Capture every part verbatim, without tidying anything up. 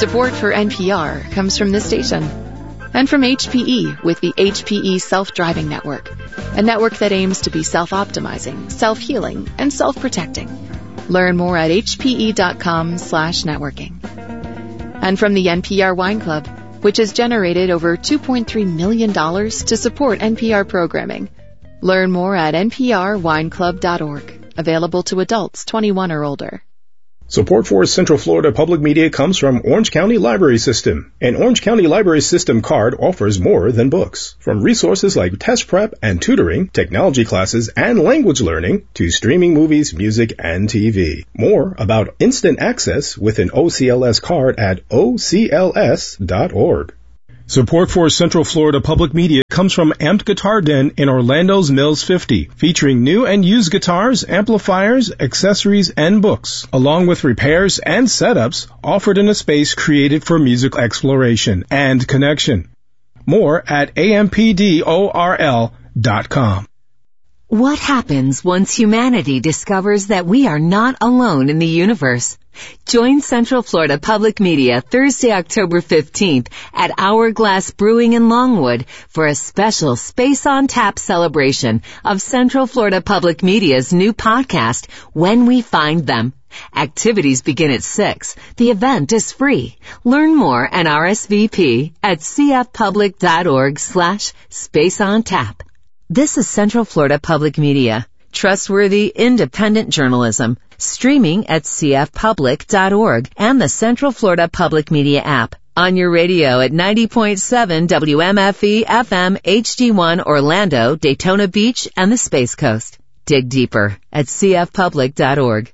Support for N P R comes from this station and from H P E with the H P E Self-Driving Network, a network that aims to be self-optimizing, self-healing, and self-protecting. Learn more at hpe.com slash networking. And from the N P R Wine Club, which has generated over two point three million dollars to support N P R programming. Learn more at n p r wine club dot org. Available to adults twenty-one or older. Support for Central Florida Public Media comes from Orange County Library System. An Orange County Library System card offers more than books. From resources like test prep and tutoring, technology classes, and language learning, to streaming movies, music, and T V. More about instant access with an O C L S card at o c l s dot org. Support for Central Florida Public Media comes from Amped Guitar Den in Orlando's Mills fifty, featuring new and used guitars, amplifiers, accessories, and books, along with repairs and setups offered in a space created for music exploration and connection. More at a m p d o r l dot com. What happens once humanity discovers that we are not alone in the universe? Join Central Florida Public Media Thursday, October fifteenth at Hourglass Brewing in Longwood for a special Space on Tap celebration of Central Florida Public Media's new podcast, When We Find Them. Activities begin at six. The event is free. Learn more and R S V P at cfpublic.org slash space on tap. This is Central Florida Public Media. Trustworthy, independent journalism. Streaming at c f public dot org and the Central Florida Public Media app. On your radio at ninety point seven W M F E F M H D one Orlando, Daytona Beach, and the Space Coast. Dig deeper at c f public dot org.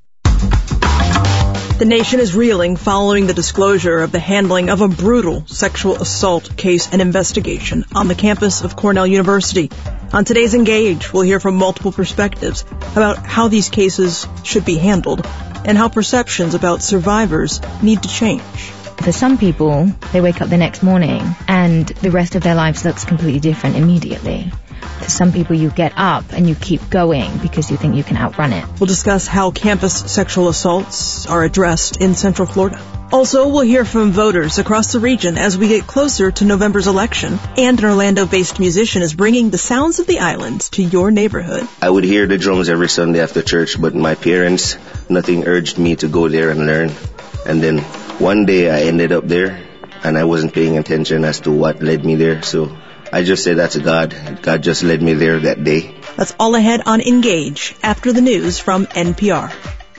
The nation is reeling following the disclosure of the handling of a brutal sexual assault case and investigation on the campus of Cornell University. On today's Engage, we'll hear from multiple perspectives about how these cases should be handled and how perceptions about survivors need to change. For some people, they wake up the next morning and the rest of their lives looks completely different immediately. For some people, you get up and you keep going because you think you can outrun it. We'll discuss how campus sexual assaults are addressed in Central Florida. Also, we'll hear from voters across the region as we get closer to November's election. And an Orlando-based musician is bringing the sounds of the island to your neighborhood. I would hear the drums every Sunday after church, but my parents, nothing urged me to go there and learn. And then one day I ended up there, and I wasn't paying attention as to what led me there, so I just say that's God. God just led me there that day. That's all ahead on Engage after the news from N P R.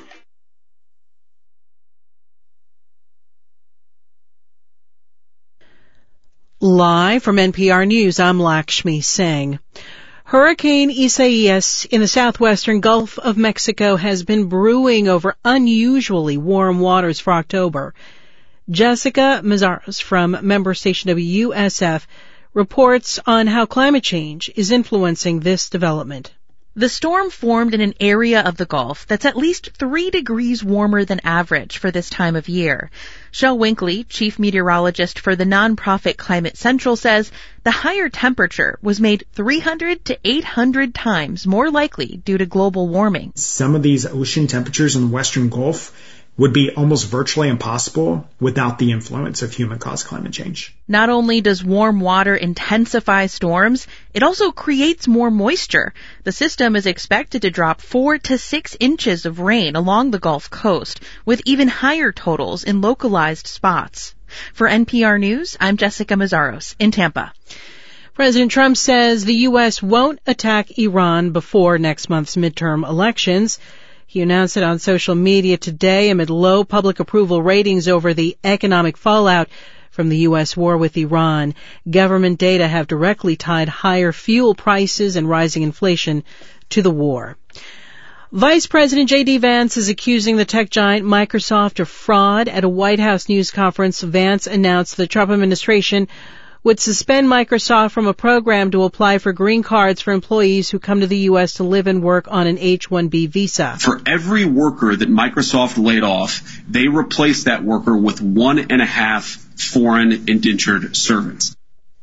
Live from N P R News, I'm Lakshmi Singh. Hurricane Isaias in the southwestern Gulf of Mexico has been brewing over unusually warm waters for October. Jessica Mazaros from member station W S F reports on how climate change is influencing this development. The storm formed in an area of the Gulf that's at least three degrees warmer than average for this time of year. Shel Winkley, chief meteorologist for the nonprofit Climate Central, says the higher temperature was made three hundred to eight hundred times more likely due to global warming. Some of these ocean temperatures in the western Gulf would be almost virtually impossible without the influence of human-caused climate change. Not only does warm water intensify storms, it also creates more moisture. The system is expected to drop four to six inches of rain along the Gulf Coast, with even higher totals in localized spots. For N P R News, I'm Jessica Mazaros in Tampa. President Trump says the U S won't attack Iran before next month's midterm elections. He announced it on social media today amid low public approval ratings over the economic fallout from the U S war with Iran. Government data have directly tied higher fuel prices and rising inflation to the war. Vice President J D. Vance is accusing the tech giant Microsoft of fraud. At a White House news conference, Vance announced the Trump administration would suspend Microsoft from a program to apply for green cards for employees who come to the U S to live and work on an H one B visa. For every worker that Microsoft laid off, they replaced that worker with one and a half foreign indentured servants.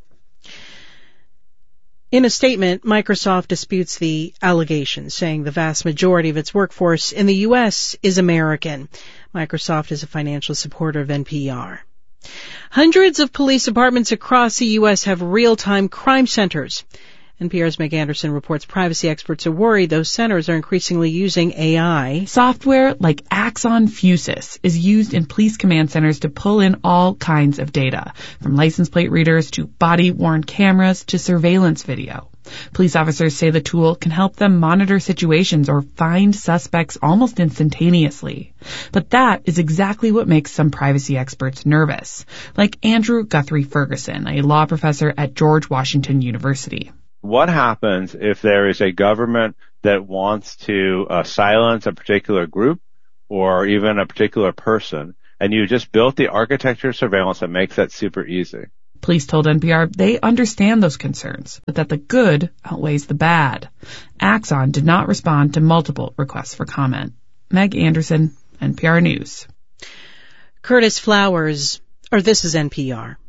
In a statement, Microsoft disputes the allegations, saying the vast majority of its workforce in the U S is American. Microsoft is a financial supporter of N P R. Hundreds of police departments across the U S have real-time crime centers. N P R's Meg Anderson reports privacy experts are worried those centers are increasingly using A I. Software like Axon Fusus is used in police command centers to pull in all kinds of data, from license plate readers to body-worn cameras to surveillance video. Police officers say the tool can help them monitor situations or find suspects almost instantaneously. But that is exactly what makes some privacy experts nervous, like Andrew Guthrie Ferguson, a law professor at George Washington University. What happens if there is a government that wants to uh, silence a particular group or even a particular person, and you just built the architecture of surveillance that makes that super easy? Police told N P R they understand those concerns, but that the good outweighs the bad. Axon did not respond to multiple requests for comment. Meg Anderson, N P R News. Curtis Flowers, or this is N P R.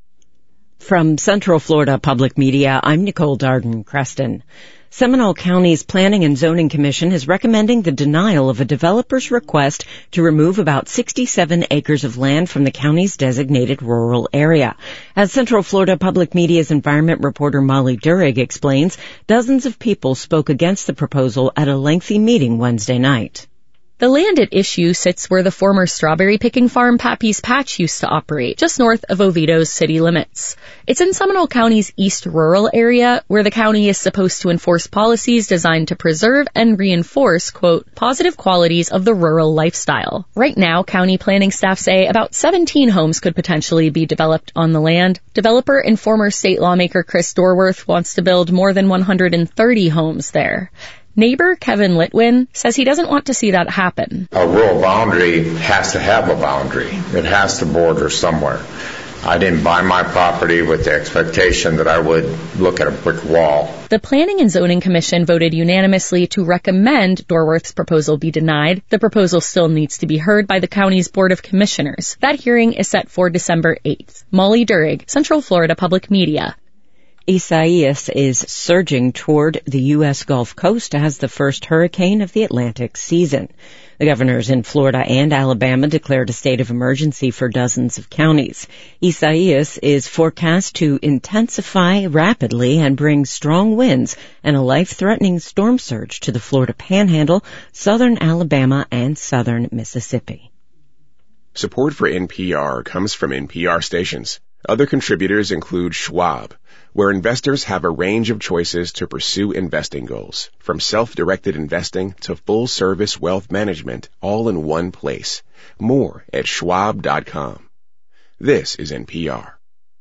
From Central Florida Public Media, I'm Nicole Darden-Creston. Seminole County's Planning and Zoning Commission is recommending the denial of a developer's request to remove about sixty-seven acres of land from the county's designated rural area. As Central Florida Public Media's environment reporter Molly Durig explains, dozens of people spoke against the proposal at a lengthy meeting Wednesday night. The land at issue sits where the former strawberry picking farm Pappy's Patch used to operate, just north of Oviedo's city limits. It's in Seminole County's east rural area, where the county is supposed to enforce policies designed to preserve and reinforce, quote, positive qualities of the rural lifestyle. Right now, county planning staff say about seventeen homes could potentially be developed on the land. Developer and former state lawmaker Chris Dorworth wants to build more than one hundred thirty homes there. Neighbor Kevin Litwin says he doesn't want to see that happen. A rural boundary has to have a boundary. It has to border somewhere. I didn't buy my property with the expectation that I would look at a brick wall. The Planning and Zoning Commission voted unanimously to recommend Dorworth's proposal be denied. The proposal still needs to be heard by the county's Board of Commissioners. That hearing is set for December eighth. Molly Durig, Central Florida Public Media. Isaias is surging toward the U S Gulf Coast as the first hurricane of the Atlantic season. The governors in Florida and Alabama declared a state of emergency for dozens of counties. Isaias is forecast to intensify rapidly and bring strong winds and a life-threatening storm surge to the Florida Panhandle, southern Alabama, and southern Mississippi. Support for N P R comes from N P R stations. Other contributors include Schwab, where investors have a range of choices to pursue investing goals, from self-directed investing to full-service wealth management, all in one place. More at schwab dot com. This is N P R.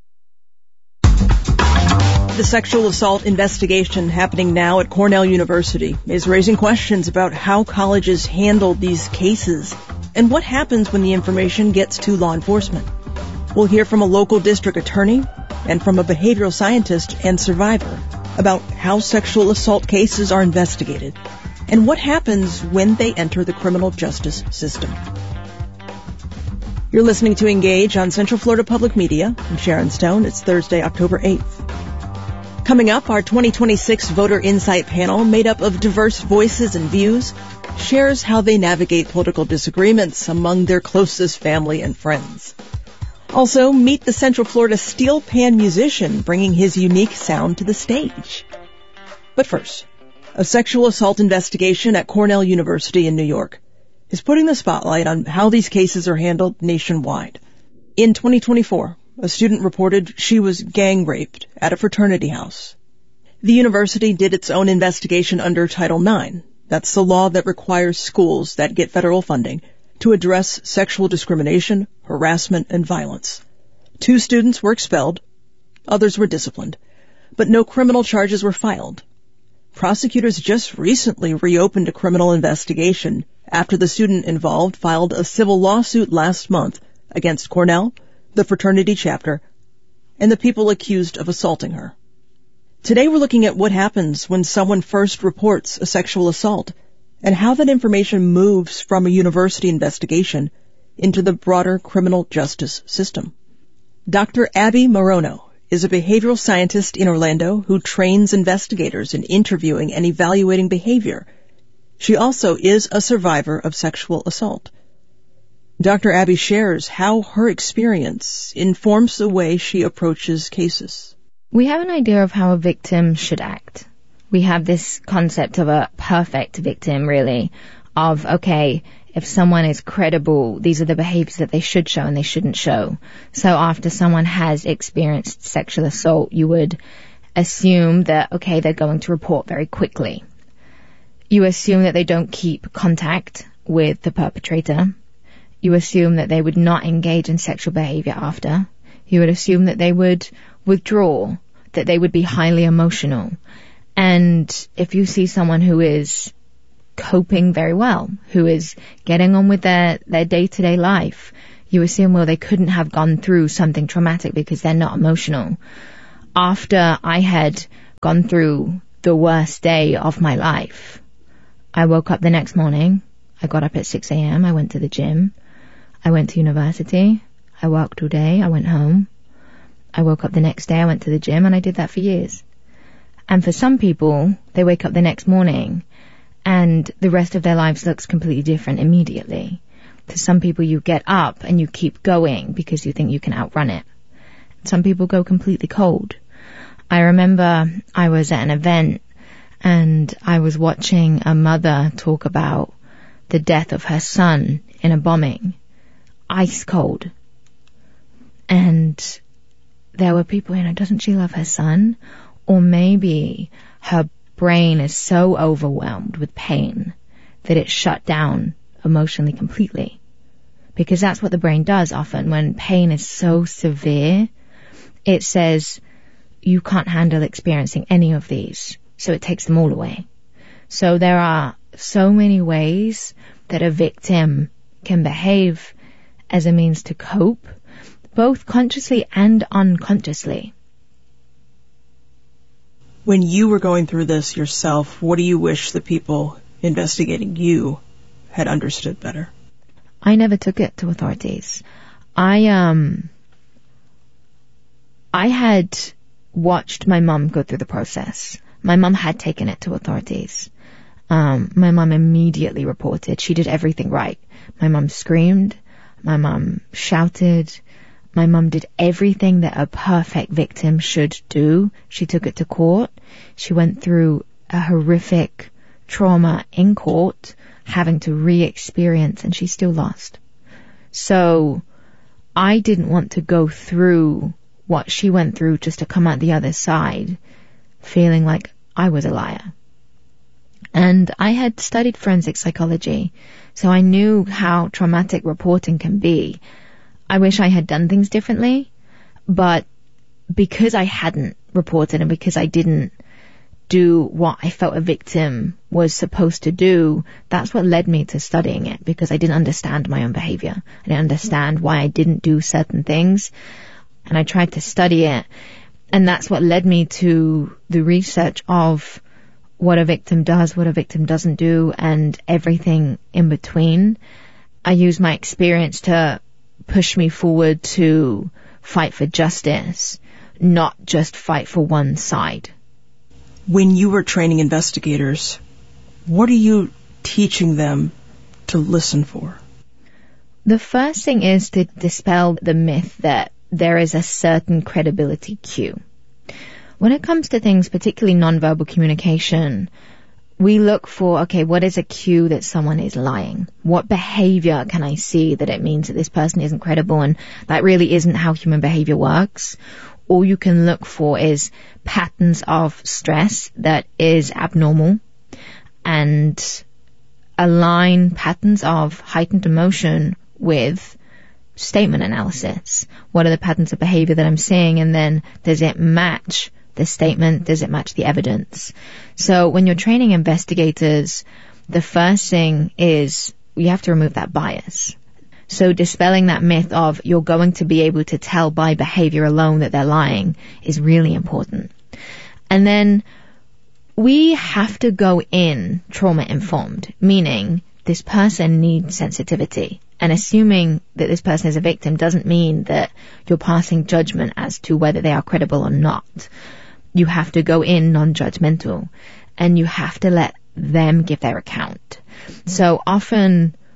The sexual assault investigation happening now at Cornell University is raising questions about how colleges handle these cases and what happens when the information gets to law enforcement. We'll hear from a local district attorney and from a behavioral scientist and survivor about how sexual assault cases are investigated and what happens when they enter the criminal justice system. You're listening to Engage on Central Florida Public Media. I'm Sharon Stone. It's Thursday, October eighth. Coming up, our twenty twenty-six Voter Insight Panel, made up of diverse voices and views, shares how they navigate political disagreements among their closest family and friends. Also, meet the Central Florida steel pan musician bringing his unique sound to the stage. But first, a sexual assault investigation at Cornell University in New York is putting the spotlight on how these cases are handled nationwide. In twenty twenty-four, a student reported she was gang raped at a fraternity house. The university did its own investigation under Title nine. That's the law that requires schools that get federal funding to address sexual discrimination, harassment, and violence. Two students were expelled, others were disciplined, but no criminal charges were filed. Prosecutors just recently reopened a criminal investigation after the student involved filed a civil lawsuit last month against Cornell, the fraternity chapter, and the people accused of assaulting her. Today we're looking at what happens when someone first reports a sexual assault and how that information moves from a university investigation into the broader criminal justice system. Doctor Abby Morono is a behavioral scientist in Orlando who trains investigators in interviewing and evaluating behavior. She also is a survivor of sexual assault. Doctor Abby shares how her experience informs the way she approaches cases. We have an idea of how a victim should act. We have this concept of a perfect victim, really, of, okay, if someone is credible, these are the behaviors that they should show and they shouldn't show. So after someone has experienced sexual assault, you would assume that, okay, they're going to report very quickly. You assume that they don't keep contact with the perpetrator. You assume that they would not engage in sexual behavior after. You would assume that they would withdraw, that they would be highly emotional. And if you see someone who is coping very well, who is getting on with their, their day-to-day life, you assume, well, they couldn't have gone through something traumatic because they're not emotional. After I had gone through the worst day of my life, I woke up the next morning. I got up at six a.m. I went to the gym. I went to university. I worked all day. I went home. I woke up the next day. I went to the gym, and I did that for years. And for some people, they wake up the next morning and the rest of their lives looks completely different immediately. For some people, you get up and you keep going because you think you can outrun it. Some people go completely cold. I remember I was at an event and I was watching a mother talk about the death of her son in a bombing. Ice cold. And there were people, you know, doesn't she love her son? Or maybe her brain is so overwhelmed with pain that it shut down emotionally completely. Because that's what the brain does often. When pain is so severe, it says, you can't handle experiencing any of these. So it takes them all away. So there are so many ways that a victim can behave as a means to cope, both consciously and unconsciously. When you were going through this yourself, what do you wish the people investigating you had understood better? I never took it to authorities. I, um, I had watched my mum go through the process. My mum had taken it to authorities. Um, my mum immediately reported. She did everything right. My mum screamed. My mum shouted. My mum did everything that a perfect victim should do. She took it to court. She went through a horrific trauma in court, having to re-experience, and she still lost. So I didn't want to go through what she went through just to come out the other side feeling like I was a liar. And I had studied forensic psychology, so I knew how traumatic reporting can be. I wish I had done things differently, but because I hadn't reported and because I didn't do what I felt a victim was supposed to do, that's what led me to studying it, because I didn't understand my own behavior. I didn't understand why I didn't do certain things, and I tried to study it, and that's what led me to the research of what a victim does, what a victim doesn't do, and everything in between. I use my experience to push me forward to fight for justice, not just fight for one side. When you were training investigators, what are you teaching them to listen for? The first thing is to dispel the myth that there is a certain credibility cue. When it comes to things, particularly nonverbal communication, we look for, okay, what is a cue that someone is lying? What behavior can I see that it means that this person isn't credible? And that really isn't how human behavior works. All you can look for is patterns of stress that is abnormal, and align patterns of heightened emotion with statement analysis. What are the patterns of behavior that I'm seeing? And then does it match the statement? Does it match the evidence? So when you're training investigators, the first thing is you have to remove that bias. So dispelling that myth of you're going to be able to tell by behavior alone that they're lying is really important. And then we have to go in trauma informed, meaning this person needs sensitivity. And assuming that this person is a victim doesn't mean that you're passing judgment as to whether they are credible or not. You have to go in non-judgmental, and you have to let them give their account. So often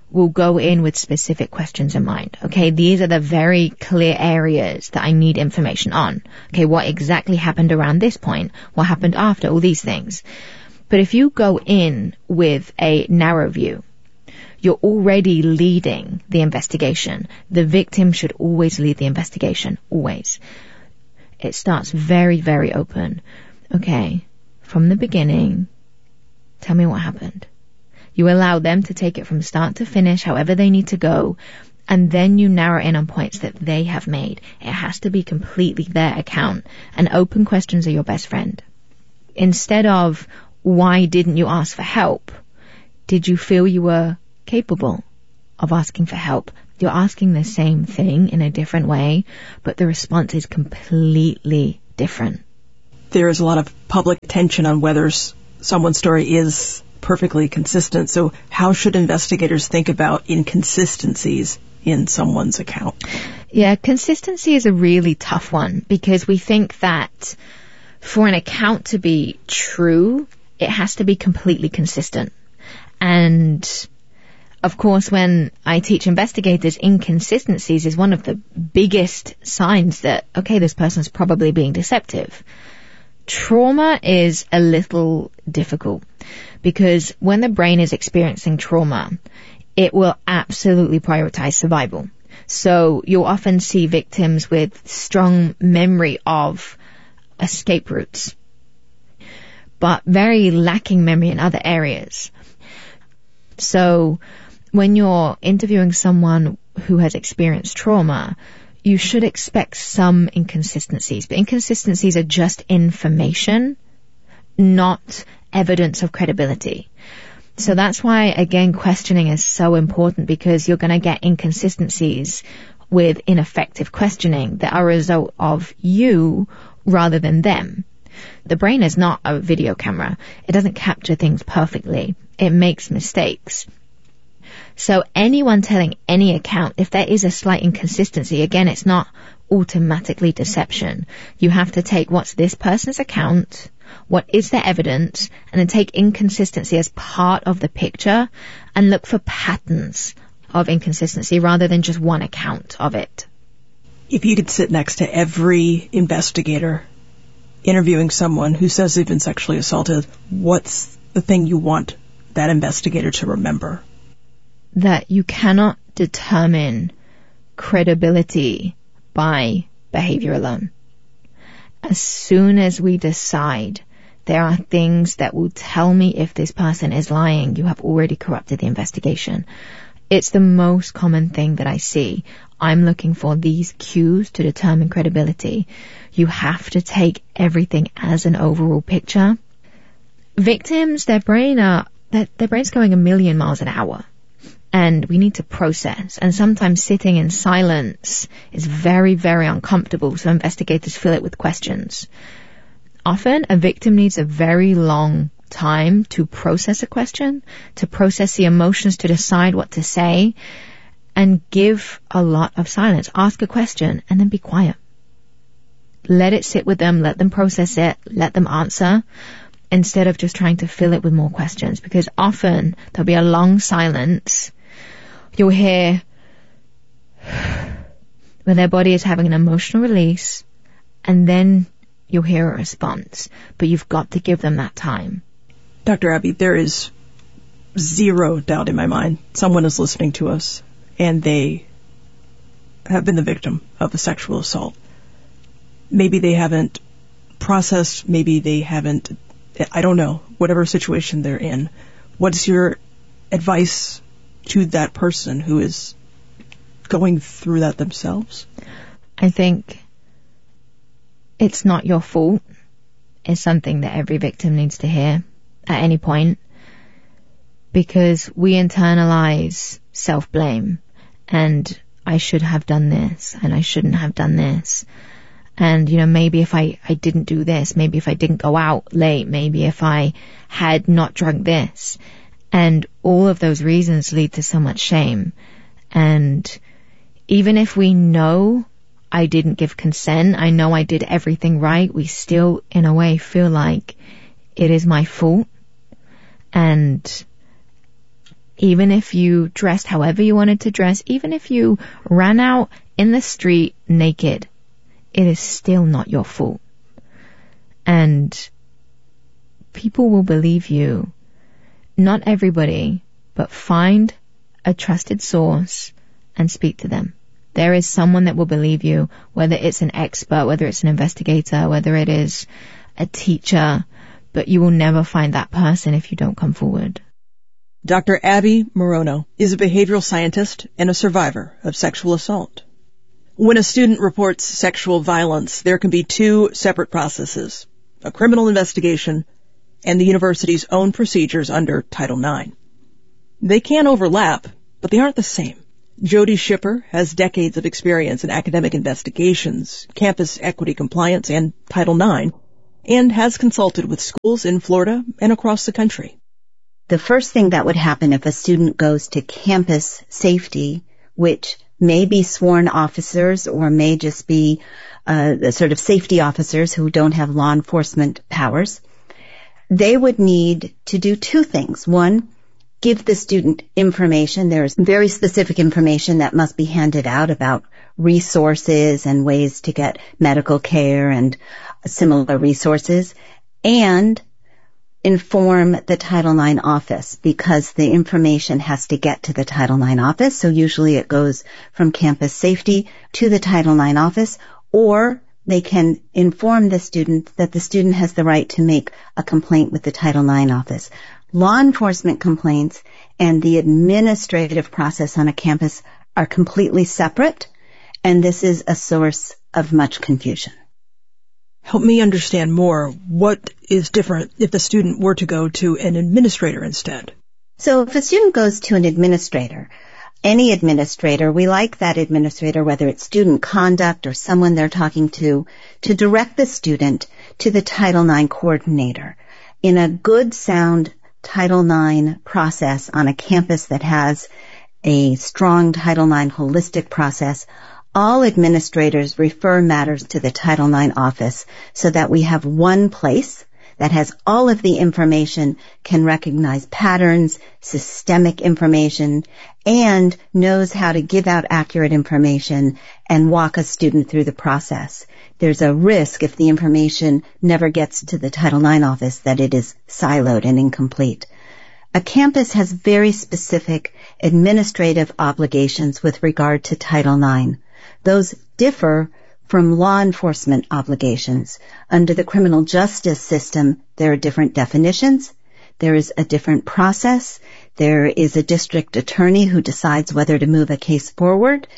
will go in with specific questions in mind. Okay, these are the very clear areas that I need information on. Okay, what exactly happened around this point? What happened after? All these things. But if you go in with a narrow view, you're already leading the investigation. The victim should always lead the investigation. Always. It starts very, very open. Okay, from the beginning, tell me what happened. You allow them to take it from start to finish, however they need to go, and then you narrow in on points that they have made. It has to be completely their account, and open questions are your best friend. Instead of, why didn't you ask for help? Did you feel you were capable of asking for help? You're asking the same thing in a different way, but the response is completely different. There is a lot of public attention on whether someone's story is perfectly consistent. So how should investigators think about inconsistencies in someone's account? Yeah, consistency is a really tough one because we think that for an account to be true, it has to be completely consistent. And of course, when I teach investigators, inconsistencies is one of the biggest signs that, okay, this person's probably being deceptive. Trauma is a little difficult because when the brain is experiencing trauma, it will absolutely prioritize survival. So you'll often see victims with strong memory of escape routes, but very lacking memory in other areas. So when you're interviewing someone who has experienced trauma, you should expect some inconsistencies. But inconsistencies are just information, not evidence of credibility. So that's why, again, questioning is so important because you're going to get inconsistencies with ineffective questioning that are a result of you rather than them. The brain is not a video camera. It doesn't capture things perfectly. It makes mistakes. So anyone telling any account, if there is a slight inconsistency, again, it's not automatically deception. You have to take what's this person's account, what is their evidence, and then take inconsistency as part of the picture and look for patterns of inconsistency rather than just one account of it. If you could sit next to every investigator interviewing someone who says they've been sexually assaulted, what's the thing you want that investigator to remember? That you cannot determine credibility by behavior alone. As soon as we decide there are things that will tell me if this person is lying, you have already corrupted the investigation. It's the most common thing that I see. I'm looking for these cues to determine credibility. You have to take everything as an overall picture. Victims, their brain are, their, their brain's going a million miles an hour. And we need to process. And sometimes sitting in silence is very, very uncomfortable, so investigators fill it with questions. Often, a victim needs a very long time to process a question, to process the emotions, to decide what to say, and give a lot of silence. Ask a question, and then be quiet. Let it sit with them, let them process it, let them answer, instead of just trying to fill it with more questions. Because often, there'll be a long silence. You'll hear when their body is having an emotional release, and then you'll hear a response. But you've got to give them that time. Doctor Abby, there is zero doubt in my mind someone is listening to us, and they have been the victim of a sexual assault. Maybe they haven't processed, maybe they haven't, I don't know, whatever situation they're in. What's your advice to that person who is going through that themselves? I think it's not your fault. It's something that every victim needs to hear at any point, because we internalize self-blame and I should have done this and I shouldn't have done this. And, you know, maybe if I, I didn't do this, maybe if I didn't go out late, maybe if I had not drunk this. And all of those reasons lead to so much shame. And even if we know I didn't give consent, I know I did everything right, we still, in a way, feel like it is my fault. And Even if you dressed however you wanted to dress, even if you ran out in the street naked, it is still not your fault. And people will believe you. Not everybody, but find a trusted source and speak to them. There is someone that will believe you, whether it's an expert, whether it's an investigator, whether it is a teacher, but you will never find that person if you don't come forward. Doctor Abby Morono is a behavioral scientist and a survivor of sexual assault. When a student reports sexual violence, there can be two separate processes, a criminal investigation and the university's own procedures under Title nine. They can overlap, but they aren't the same. Jody Shipper has decades of experience in academic investigations, campus equity compliance, and Title nine, and has consulted with schools in Florida and across the country. The first thing that would happen if a student goes to campus safety, which may be sworn officers or may just be uh, sort of safety officers who don't have law enforcement powers, they would need to do two things. One, give the student information. There's very specific information that must be handed out about resources and ways to get medical care and similar resources, and inform the Title nine office, because the information has to get to the Title nine office. So usually it goes from campus safety to the Title nine office, or they can inform the student that the student has the right to make a complaint with the Title nine office. Law enforcement complaints and the administrative process on a campus are completely separate, and this is a source of much confusion. Help me understand more. What is different if the student were to go to an administrator instead? So if a student goes to an administrator, any administrator, we like that administrator, whether it's student conduct or someone they're talking to, to direct the student to the Title nine coordinator. In a good, sound Title nine process on a campus that has a strong Title nine holistic process, all administrators refer matters to the Title nine office so that we have one place that has all of the information, can recognize patterns, systemic information, and knows how to give out accurate information and walk a student through the process. There's a risk if the information never gets to the Title nine office that it is siloed and incomplete. A campus has very specific administrative obligations with regard to Title nine. Those differ from law enforcement obligations. Under the criminal justice system, there are different definitions. There is a different process. There is a district attorney who decides whether to move a case forward,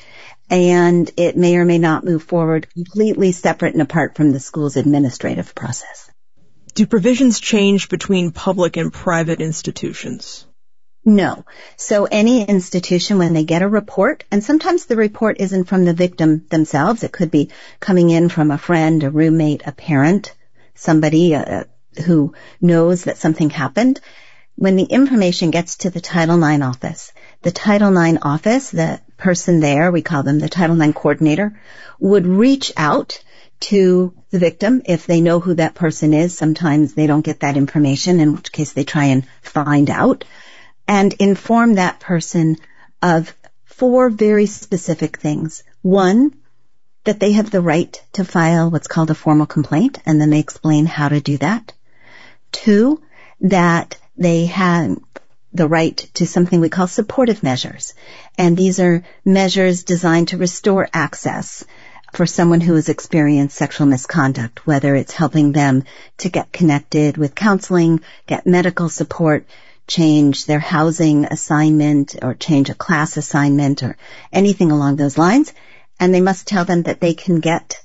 and it may or may not move forward completely separate and apart from the school's administrative process. Do provisions change between public and private institutions? No. So any institution, when they get a report, and sometimes the report isn't from the victim themselves, it could be coming in from a friend, a roommate, a parent, somebody uh, who knows that something happened. When the information gets to the Title nine office, the Title nine office, the person there, we call them the Title nine coordinator, would reach out to the victim if they know who that person is. Sometimes they don't get that information, in which case they try and find out, and inform that person of four very specific things. One, that they have the right to file what's called a formal complaint, and then they explain how to do that. Two, that they have the right to something we call supportive measures, and these are measures designed to restore access for someone who has experienced sexual misconduct, whether it's helping them to get connected with counseling, get medical support, change their housing assignment, or change a class assignment, or anything along those lines. And they must tell them that they can get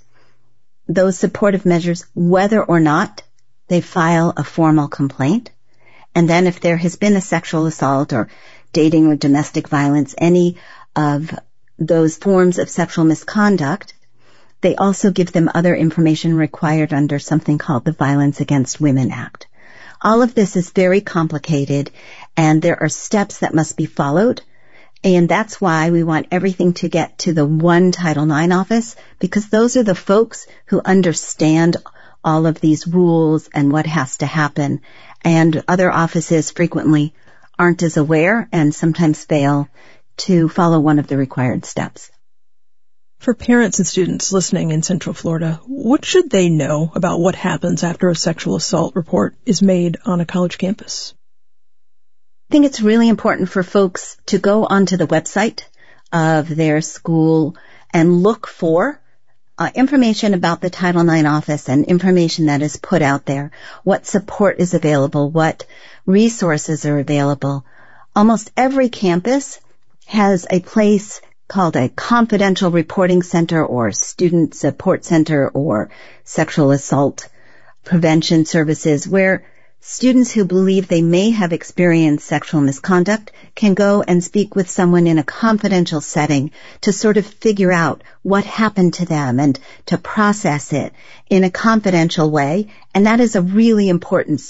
those supportive measures whether or not they file a formal complaint. And then if there has been a sexual assault or dating or domestic violence, any of those forms of sexual misconduct, they also give them other information required under something called the Violence Against Women Act. All of this is very complicated, and there are steps that must be followed, and that's why we want everything to get to the one Title nine office, because those are the folks who understand all of these rules and what has to happen, and other offices frequently aren't as aware and sometimes fail to follow one of the required steps. For parents and students listening in Central Florida, what should they know about what happens after a sexual assault report is made on a college campus? I think it's really important for folks to go onto the website of their school and look for uh, information about the Title nine office and information that is put out there, what support is available, what resources are available. Almost every campus has a place called a confidential reporting center or student support center or sexual assault prevention services where students who believe they may have experienced sexual misconduct can go and speak with someone in a confidential setting to sort of figure out what happened to them and to process it in a confidential way. And that is a really important